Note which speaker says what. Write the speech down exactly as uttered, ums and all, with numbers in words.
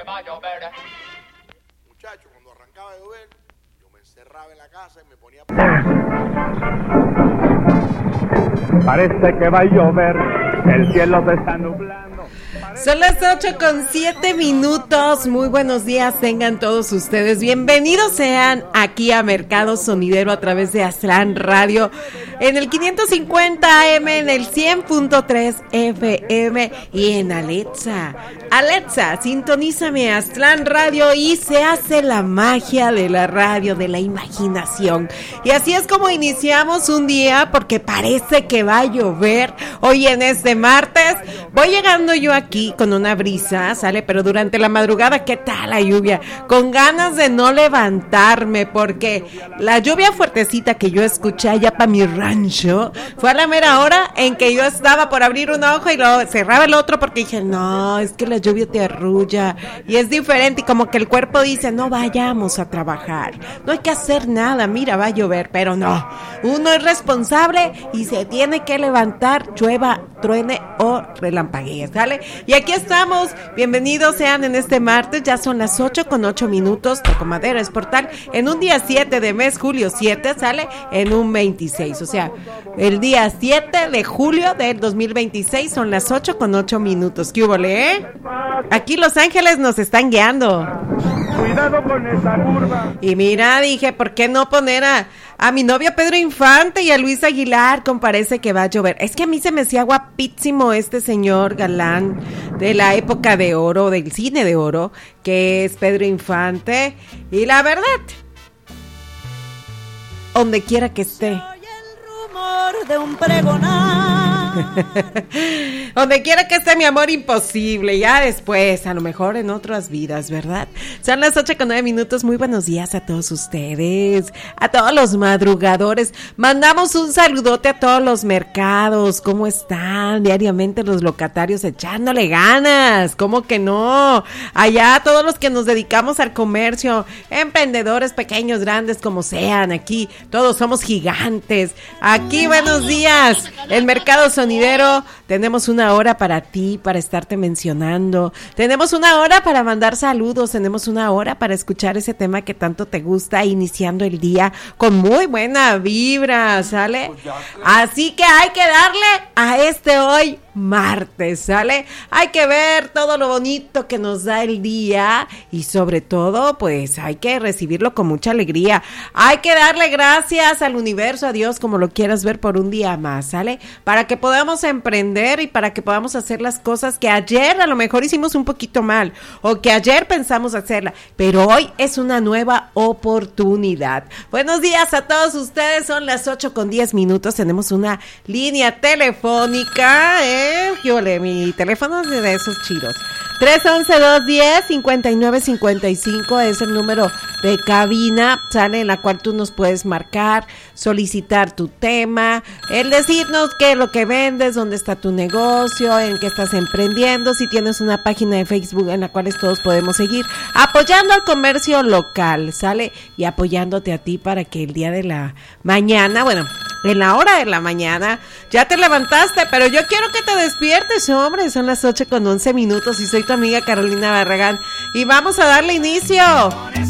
Speaker 1: va a llover.
Speaker 2: Muchachos, cuando arrancaba de llover, yo me encerraba en la casa y me ponía...
Speaker 3: Parece que va a llover, el cielo se está nublando.
Speaker 4: Son las ocho con siete minutos. Muy buenos días tengan todos ustedes. Bienvenidos sean aquí a Mercado Sonidero a través de Aztlán Radio en el quinientos cincuenta A M, en el cien punto tres F M y en Alexa. Alexa, sintonízame Aztlán Radio y se hace la magia de la radio, de la imaginación. Y así es como iniciamos un día, porque parece que va a llover hoy en este martes. Voy llegando yo aquí con una brisa, ¿sale? Pero durante la madrugada, ¿qué tal la lluvia? Con ganas de no levantarme, porque la lluvia fuertecita que yo escuché allá para mi rancho fue a la mera hora en que yo estaba por abrir un ojo y lo cerraba el otro, porque dije, no, es que la lluvia te arrulla y es diferente, y como que el cuerpo dice, no vayamos a trabajar, no hay que hacer nada, mira, va a llover, pero no, uno es responsable y se tiene que levantar, llueva, truene o relampaguee, ¿sale? Y aquí estamos, bienvenidos sean en este martes, ya son las ocho con ocho minutos, Tocomadera es portal, en un día siete de mes, julio siete, sale en un veintiséis, o sea, el día siete de julio del dos mil veintiséis, son las ocho con ocho minutos, ¿qué hubo, eh? Aquí Los Ángeles nos están guiando.
Speaker 3: Cuidado con esa curva.
Speaker 4: Y mira, dije, ¿por qué no poner a, a mi novio Pedro Infante y a Luis Aguilar con Parece que va a llover? Es que a mí se me hacía guapísimo este señor galán de la época de oro, del cine de oro, que es Pedro Infante. Y la verdad, donde quiera que esté,
Speaker 5: de un pregonar.
Speaker 4: donde quiera que esté mi amor, imposible, ya después, a lo mejor en otras vidas, ¿verdad? Son las ocho con nueve minutos, muy buenos días a todos ustedes, a todos los madrugadores, mandamos un saludote a todos los mercados, ¿cómo están? Diariamente los locatarios echándole ganas, ¿cómo que no? Allá todos los que nos dedicamos al comercio, emprendedores pequeños, grandes, como sean, aquí todos somos gigantes, aquí buenos días, el Mercado Sonidero, tenemos una hora para ti, para estarte mencionando, tenemos una hora para mandar saludos, tenemos una hora para escuchar ese tema que tanto te gusta, iniciando el día con muy buena vibra, ¿sale? Así que hay que darle a este hoy martes, ¿sale? Hay que ver todo lo bonito que nos da el día y sobre todo, pues hay que recibirlo con mucha alegría. Hay que darle gracias al universo, a Dios, como lo quieras ver, por un día más, ¿sale? Para que podamos emprender y para que podamos hacer las cosas que ayer a lo mejor hicimos un poquito mal o que ayer pensamos hacerla, pero hoy es una nueva oportunidad. Buenos días a todos ustedes, son las ocho con diez minutos, tenemos una línea telefónica, ¿eh? Yo le, mi teléfono es de esos chidos. tres once, dos diez, cincuenta y nueve cincuenta y cinco es el número de cabina, sale, en la cual tú nos puedes marcar, solicitar tu tema, el decirnos qué es lo que vendes, dónde está tu negocio, en qué estás emprendiendo, si tienes una página de Facebook en la cual todos podemos seguir apoyando al comercio local, sale, y apoyándote a ti para que el día de la mañana, bueno, en la hora de la mañana, ya te levantaste, pero yo quiero que te despiertes, hombre, son las ocho con once minutos y soy tu amiga Carolina Barragán y vamos a darle inicio